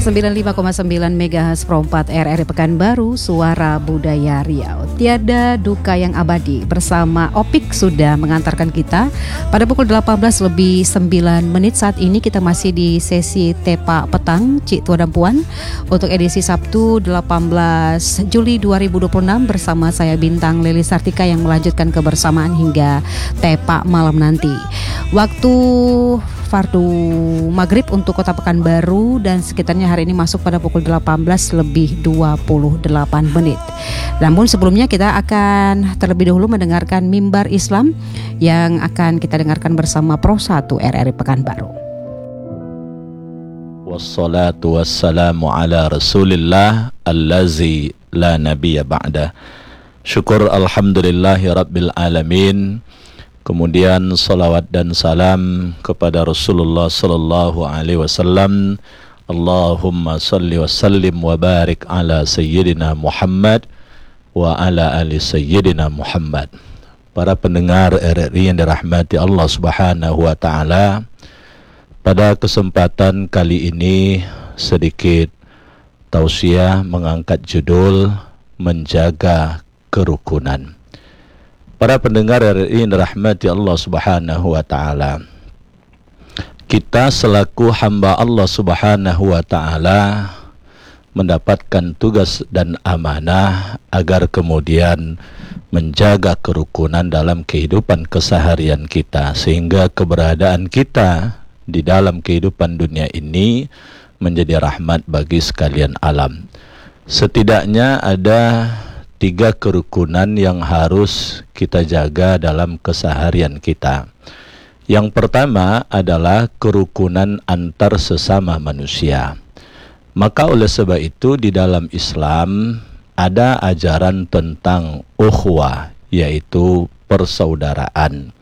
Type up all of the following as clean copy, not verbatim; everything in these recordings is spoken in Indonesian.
95,9 MHz Pro 4 RRI Pekanbaru, Suara Budaya Riau. Tiada duka yang abadi bersama Opik sudah mengantarkan kita pada pukul 18:09 saat ini. Kita masih di sesi Tepa Petang Cik Tua dan Puan untuk edisi Sabtu 18 Juli 2026 bersama saya Bintang Leli Sartika yang melanjutkan kebersamaan hingga Tepa malam nanti. Waktu fardu maghrib untuk Kota Pekanbaru dan sekitarnya hari ini masuk pada pukul 18:28. Namun sebelumnya kita akan terlebih dahulu mendengarkan Mimbar Islam yang akan kita dengarkan bersama Pro 1 RRI Pekanbaru. Wassalatu wassalamu ala rasulillah allazi la nabiyya ba'dah. Syukur alhamdulillahi rabbil alamin. Kemudian salawat dan salam kepada Rasulullah sallallahu alaihi wasallam. Allahumma salli wa sallim wa barik ala sayyidina Muhammad wa ala ali sayyidina Muhammad. Para pendengar RRI yang dirahmati Allah Subhanahu wa taala, pada kesempatan kali ini sedikit tausiah mengangkat judul menjaga kerukunan. Para pendengar RRI yang dirahmati Allah Subhanahu wa taala, kita selaku hamba Allah Subhanahu wa taala mendapatkan tugas dan amanah agar kemudian menjaga kerukunan dalam kehidupan keseharian kita, sehingga keberadaan kita di dalam kehidupan dunia ini menjadi rahmat bagi sekalian alam. Setidaknya ada 3 kerukunan yang harus kita jaga dalam keseharian kita. Yang pertama adalah kerukunan antar sesama manusia. Maka oleh sebab itu di dalam Islam ada ajaran tentang ukhuwah, yaitu persaudaraan.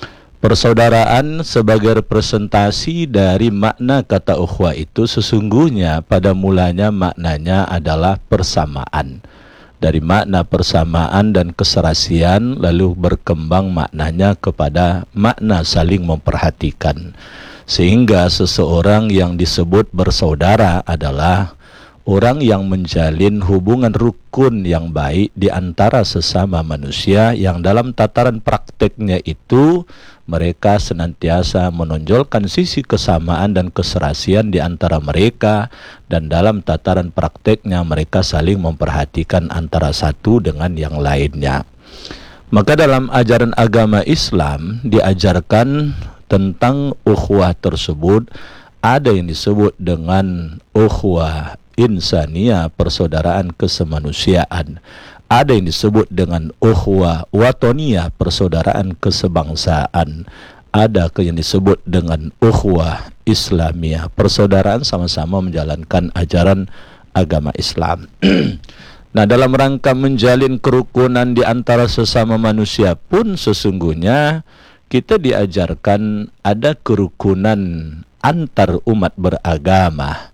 Persaudaraan sebagai representasi dari makna kata ukhuwah itu sesungguhnya pada mulanya maknanya adalah persamaan. Dari makna persamaan dan keserasian lalu berkembang maknanya kepada makna saling memperhatikan. Sehingga seseorang yang disebut bersaudara adalah orang yang menjalin hubungan rukun yang baik di antara sesama manusia, yang dalam tataran prakteknya itu mereka senantiasa menonjolkan sisi kesamaan dan keserasian di antara mereka, dan dalam tataran prakteknya mereka saling memperhatikan antara satu dengan yang lainnya. Maka dalam ajaran agama Islam diajarkan tentang ukhuwah tersebut. Ada yang disebut dengan ukhuwah insaniyah, persaudaraan kesemanusiaan. Ada yang disebut dengan ukhuwah watoniyah, persaudaraan kesebangsaan. Ada yang disebut dengan ukhuwah islamiyah, persaudaraan sama-sama menjalankan ajaran agama Islam. Nah, dalam rangka menjalin kerukunan di antara sesama manusia pun sesungguhnya kita diajarkan ada kerukunan antar umat beragama.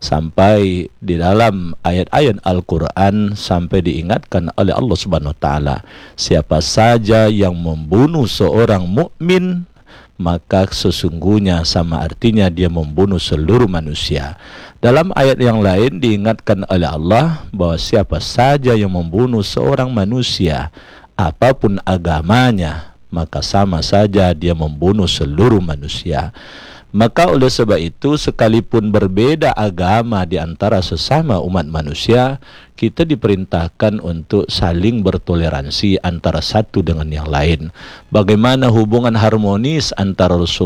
Sampai di dalam ayat-ayat Al-Quran sampai diingatkan oleh Allah Subhanahu wa taala, siapa saja yang membunuh seorang mukmin maka sesungguhnya sama artinya dia membunuh seluruh manusia. Dalam ayat yang lain diingatkan oleh Allah bahwa siapa saja yang membunuh seorang manusia apapun agamanya maka sama saja dia membunuh seluruh manusia. Maka oleh sebab itu sekalipun berbeda agama di antara sesama umat manusia, kita diperintahkan untuk saling bertoleransi antara satu dengan yang lain. Bagaimana hubungan harmonis antara Rasul